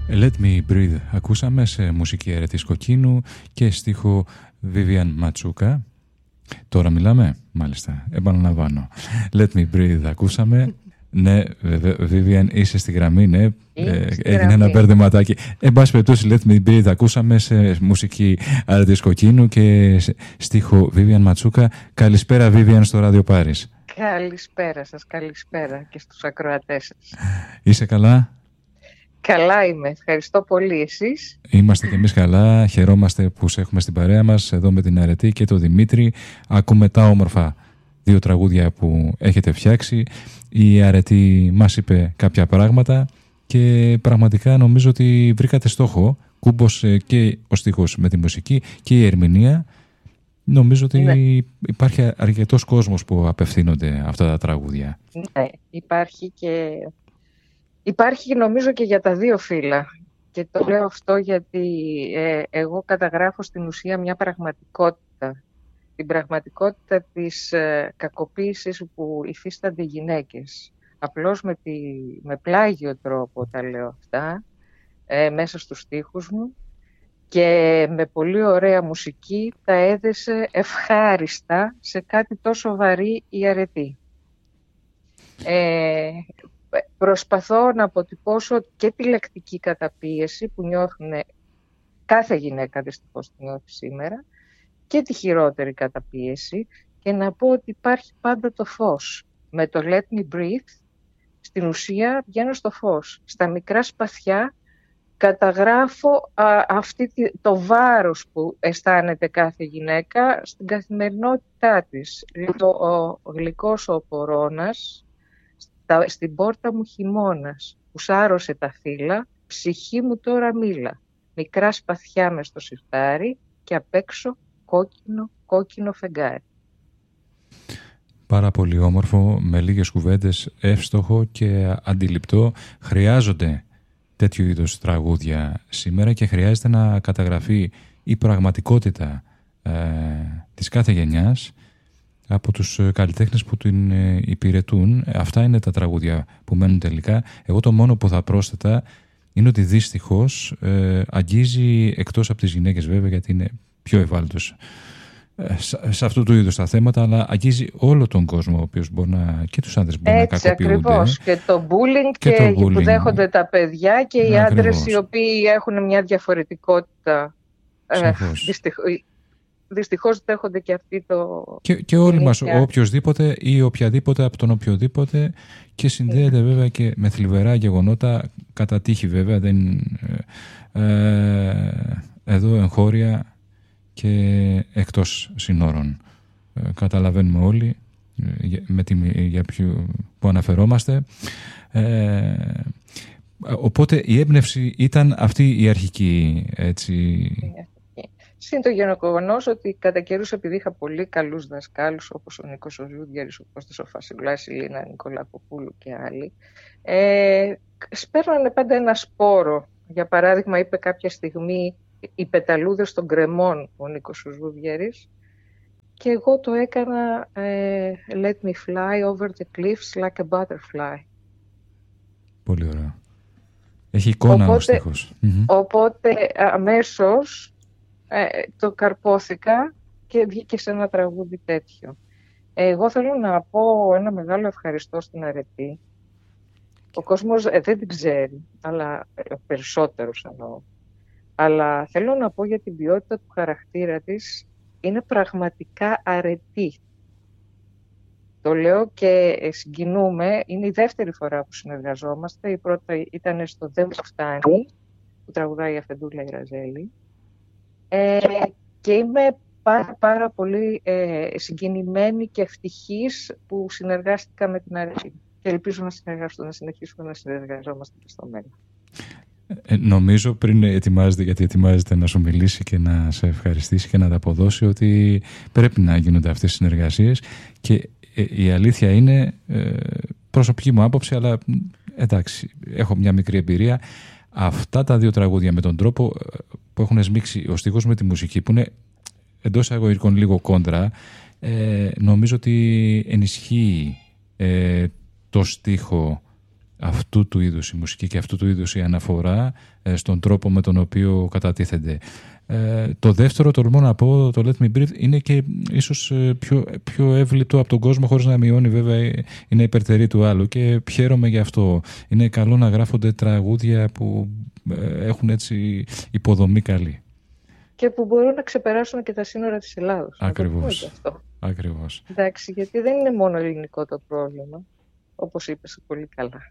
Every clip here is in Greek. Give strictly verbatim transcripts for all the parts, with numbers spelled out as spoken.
Let Me Breathe ακούσαμε σε μουσική αιρετής Κοκκίνου και στίχο Vivian Ματσούκα. Τώρα μιλάμε, μάλιστα, επαναλαμβάνω. Let Me Breathe ακούσαμε. Ναι, βέβαια, Vivian, είσαι στη γραμμή, ναι. Ε, έγινε ένα μπερδεματάκι. Εν πάση περιπτώσει, Let Me Breathe ακούσαμε σε μουσική αιρετής Κοκκίνου και στίχο Vivian Ματσούκα. Καλησπέρα, Vivian, στο Ράδιο Πάρις. Καλησπέρα σας, καλησπέρα και στους ακροατές σας. Είσαι καλά? Καλά είμαι, ευχαριστώ πολύ. Εσείς? Είμαστε και εμείς καλά, χαιρόμαστε που σε έχουμε στην παρέα μας εδώ με την Αρετή και τον Δημήτρη. Ακούμε τα όμορφα δύο τραγούδια που έχετε φτιάξει. Η Αρετή μας είπε κάποια πράγματα και πραγματικά νομίζω ότι βρήκατε στόχο. Κούμπος και ο στίχος με τη μουσική και η ερμηνεία. Νομίζω ότι ναι, υπάρχει αρκετός κόσμος που απευθύνονται αυτά τα τραγούδια. Ναι, υπάρχει και... Υπάρχει νομίζω και για τα δύο φύλλα και το λέω αυτό γιατί ε, εγώ καταγράφω στην ουσία μια πραγματικότητα. Την πραγματικότητα της ε, κακοποίησης που υφίστανται οι γυναίκες. Απλώς με, τη, με πλάγιο τρόπο τα λέω αυτά ε, μέσα στους στίχους μου και με πολύ ωραία μουσική τα έδεσε ευχάριστα σε κάτι τόσο βαρύ η Αρετή. Ε, Προσπαθώ να αποτυπώσω και τη λεκτική καταπίεση που νιώθουν κάθε γυναίκα δυστυχώς τη νιώθει σήμερα και τη χειρότερη καταπίεση και να πω ότι υπάρχει πάντα το φως. Με το Let Me Breathe στην ουσία βγαίνω στο φως. Στα μικρά σπαθιά καταγράφω α, αυτή το βάρος που αισθάνεται κάθε γυναίκα στην καθημερινότητά της. Το ο γλυκός ο οπορώνας στην πόρτα μου χειμώνας, που σάρωσε τα φύλλα, ψυχή μου τώρα μίλα. Μικρά σπαθιά μες στο σιρτάρι και απ' έξω κόκκινο, κόκκινο φεγγάρι. Πάρα πολύ όμορφο, με λίγες κουβέντες, εύστοχο και αντιληπτό. Χρειάζονται τέτοιου είδους τραγούδια σήμερα και χρειάζεται να καταγραφεί η πραγματικότητα ε, της κάθε γενιάς από τους καλλιτέχνες που την υπηρετούν. Αυτά είναι τα τραγούδια που μένουν τελικά. Εγώ το μόνο που θα πρόσθετα είναι ότι δυστυχώς ε, αγγίζει, εκτός από τις γυναίκες βέβαια, γιατί είναι πιο ευάλωτος ε, σε αυτού του είδους τα θέματα, αλλά αγγίζει όλο τον κόσμο, ο οποίος μπορεί να, και τους άντρες μπορεί Έτσι, να κακοποιούνται. Ακριβώς. Και το bullying και, και το bullying που δέχονται τα παιδιά και οι Ακριβώς. άντρες οι οποίοι έχουν μια διαφορετικότητα. Ε, δυστυχώς. Δυστυχώς δέχονται και αυτοί το... Και, και όλοι μας, ο οποιοσδήποτε ή οποιαδήποτε από τον οποιοδήποτε, και συνδέεται βέβαια και με θλιβερά γεγονότα, κατά τύχη βέβαια, δεν, ε, εδώ εγχώρια και εκτός συνόρων. Ε, καταλαβαίνουμε όλοι ε, με τη, για ποιο, που αναφερόμαστε. Ε, οπότε η έμπνευση ήταν αυτή η αρχική, έτσι... Συν το γεγονός ότι κατά καιρούς, επειδή είχα πολύ καλούς δασκάλους όπως ο Νίκος ο Ζούδιαρης, ο Κώστας ο Φασιλάς, η Λίνα Νικολακοπούλου και άλλοι, ε, σπέρνανε πάντα ένα σπόρο. Για παράδειγμα, είπε κάποια στιγμή οι πεταλούδες των κρεμών ο Νίκος ο Ζούδιαρης και εγώ το έκανα ε, Let me fly over the cliffs like a butterfly. Πολύ ωραία. Έχει εικόνα οπότε, ο στίχος. Οπότε αμέσως Ε, το καρπόθηκα και βγήκε σε ένα τραγούδι τέτοιο. Εγώ θέλω να πω ένα μεγάλο ευχαριστώ στην Αρετή. Ο κόσμος ε, δεν την ξέρει, αλλά ε, περισσότερος εννοώ. Αλλά θέλω να πω για την ποιότητα του χαρακτήρα της, είναι πραγματικά αρετή. Το λέω και συγκινούμε, είναι η δεύτερη φορά που συνεργαζόμαστε. Η πρώτη ήταν στο «Δεν μου φτάνει», που τραγουδάει η Αφεντούλα η Ραζέλη. Ε, και είμαι πάρα, πάρα πολύ ε, συγκινημένη και ευτυχής που συνεργάστηκα με την Αρετή και ελπίζω να συνεργαστούμε, να συνεχίσουμε να συνεργαζόμαστε και στο μέλλον. Ε, νομίζω πριν ετοιμάζεται, γιατί ετοιμάζεται να σου μιλήσει και να σε ευχαριστήσει και να τα αποδώσει, ότι πρέπει να γίνονται αυτές οι συνεργασίες και ε, η αλήθεια είναι ε, προσωπική μου άποψη, αλλά εντάξει, έχω μια μικρή εμπειρία. Αυτά τα δύο τραγούδια με τον τρόπο που έχουν σμίξει ο στίχος με τη μουσική, που είναι εντός αγωγικών λίγο κόντρα, ε, νομίζω ότι ενισχύει ε, το στίχο αυτού του είδους η μουσική και αυτού του είδους η αναφορά στον τρόπο με τον οποίο κατατίθενται. Ε, το δεύτερο, τολμώ να πω, το Let Me Breathe, είναι και ίσως πιο, πιο εύληπτο από τον κόσμο, χωρίς να μειώνει, βέβαια είναι υπερτερή του άλλου και χαίρομαι γι' αυτό. Είναι καλό να γράφονται τραγούδια που έχουν έτσι υποδομή καλή. Και που μπορούν να ξεπεράσουν και τα σύνορα της Ελλάδος. Ακριβώς. Να το αυτό. Ακριβώς. Εντάξει, γιατί δεν είναι μόνο ελληνικό το πρόβλημα, όπως είπες πολύ καλά.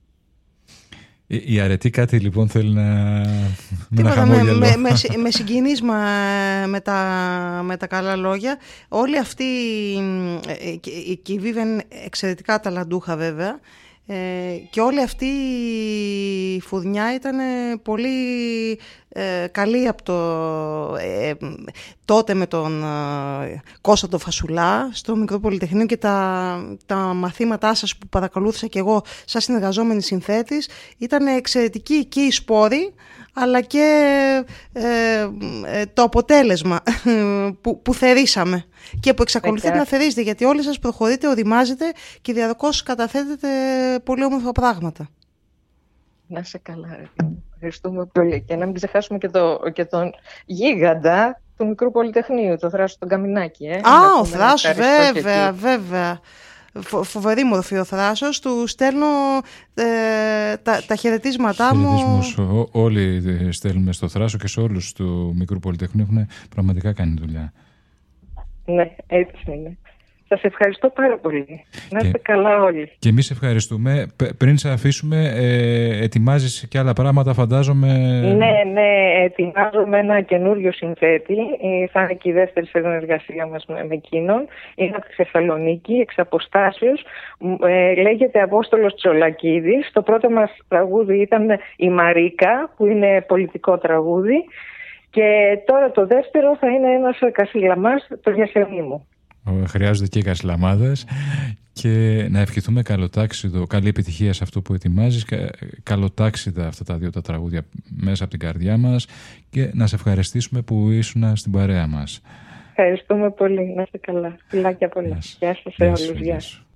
Η Αρετή κάτι λοιπόν θέλει να... με, Τίποτα, με, με, με, με συγκινήσμα με τα, με τα καλά λόγια. Όλοι αυτοί, και η Βίβεν είναι εξαιρετικά ταλαντούχα βέβαια, ε, και όλη αυτή η φουδνιά ήταν πολύ ε, καλή από το, ε, τότε με τον ε, Κώστα τον Φασουλά στο Μικρό Πολυτεχνείο και τα, τα μαθήματά σας που παρακολούθησα και εγώ σαν συνεργαζόμενη συνθέτης. Ήταν εξαιρετική και οι σπόροι αλλά και ε, ε, το αποτέλεσμα που, που θερήσαμε και που εξακολουθείτε να θερίζετε, γιατί όλοι σας προχωρείτε, οδημάζετε και διαρκώς καταθέτετε πολύ όμορφα πράγματα. Να είσαι καλά. Ευχαριστούμε πολύ. Και να μην ξεχάσουμε και, το, και τον γίγαντα του Μικρού Πολυτεχνείου, το Θράσο τον Καμινάκη. Ε. Α, ο Θράσος, βέβαια, βέβαια. Φο, φοβερή μορφή ο Θράσος. Του στέλνω ε, τα, τα χαιρετίσματά μου. Ό, όλοι στέλνουμε στο Θράσο και σε όλους του Μικρού Πολυτεχνείου, έχουν πραγματικά κάνει δουλειά. Ναι, έτσι είναι. Σας ευχαριστώ πάρα πολύ. Να είστε καλά όλοι. Και εμείς ευχαριστούμε. Πριν σε αφήσουμε, ε, ετοιμάζεις και άλλα πράγματα, φαντάζομαι. Ναι, ναι, ετοιμάζομαι ένα καινούριο συνθέτη. Θα είναι και η δεύτερη συνεργασία μας με εκείνον. Είναι από τη Θεσσαλονίκη, εξ αποστάσεως. Ε, λέγεται Απόστολος Τσολακίδης. Το πρώτο μας τραγούδι ήταν η Μαρίκα, που είναι πολιτικό τραγούδι. Και τώρα το δεύτερο θα είναι ένας Κασιλαμάς, το Γιασεμί μου. Χρειάζονται και οι κασιλαμάδες και να ευχηθούμε καλοτάξιδο, καλή επιτυχία σε αυτό που ετοιμάζεις, καλοτάξιδα αυτά τα δύο τα τραγούδια μέσα από την καρδιά μας και να σε ευχαριστήσουμε που ήσουν στην παρέα μας. Ευχαριστούμε πολύ. Να είστε καλά. Φιλάκια πολλά. Γεια σας. Γεια σας σε όλους. Γεια.